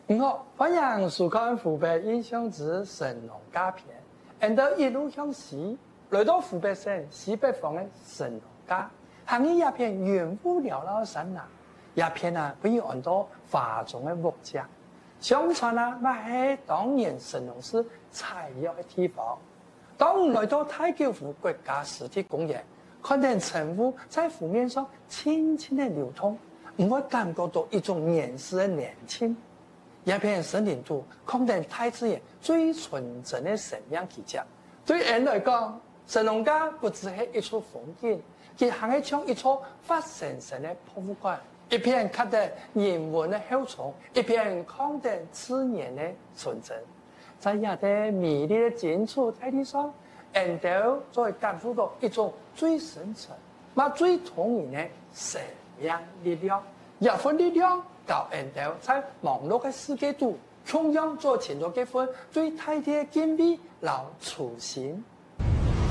好，欢迎收看湖北印象之神农架片。沿着一路向西，来到湖北省西北方的神农架，行一片云雾缭绕的山崖，一片被按到华中的木架。相传那是当年神农氏采药的地方。当来到太久湖国家湿地公园，看见晨雾在湖面上轻轻的流动，我会感觉到一种年事的年轻。一片森林中，看见大自然最纯真的生命气质。对人来讲，神农架不只是一处风景，它还是像一座活生生的博物馆。一片看得人文的厚重，一片看得自然的纯真。在这的美丽的建筑大地上，人都就会感受到一种最深沉、最动人的生命力量。这份力量教人都在忙碌的世界中，同样做前头这份对大地的敬畏和初心。